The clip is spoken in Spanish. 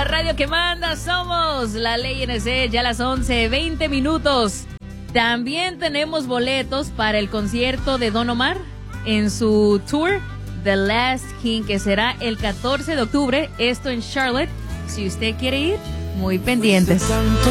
la radio que manda, somos la Ley NC, ya a las 11:20 minutos. También tenemos boletos para el concierto de Don Omar en su tour The Last King, que será el 14 de octubre, esto en Charlotte. Si usted quiere ir, muy pendientes.